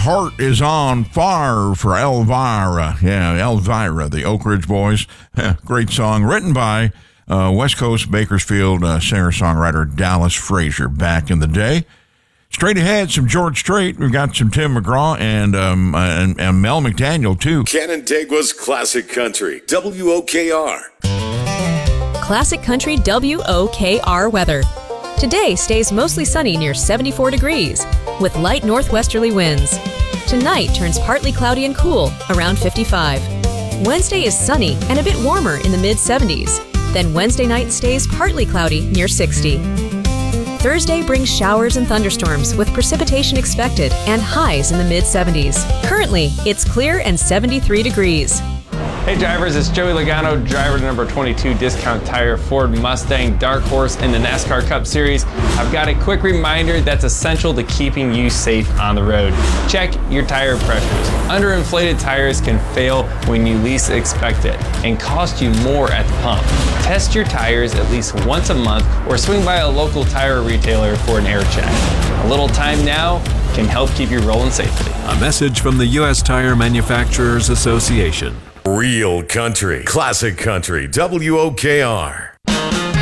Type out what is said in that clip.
heart is on fire for Elvira. Yeah, Elvira, the Oak Ridge Boys. Great song written by West Coast Bakersfield singer-songwriter Dallas Frazier back in the day. Straight ahead, some George Strait. We've got some Tim McGraw and Mel McDaniel, too. Canandaigua's Classic Country, WOKR. Classic Country WOKR weather. Today stays mostly sunny near 74 degrees with light northwesterly winds. Tonight turns partly cloudy and cool around 55. Wednesday is sunny and a bit warmer in the mid-70s. Then Wednesday night stays partly cloudy near 60. Thursday brings showers and thunderstorms with precipitation expected and highs in the mid-70s. Currently, it's clear and 73 degrees. Hey drivers, it's Joey Logano, driver number 22 Discount Tire Ford Mustang Dark Horse in the NASCAR Cup Series. I've got a quick reminder that's essential to keeping you safe on the road. Check your tire pressures. Underinflated tires can fail when you least expect it and cost you more at the pump. Test your tires at least once a month or swing by a local tire retailer for an air check. A little time now can help keep you rolling safely. A message from the U.S. Tire Manufacturers Association. Real country, classic country, WOKR.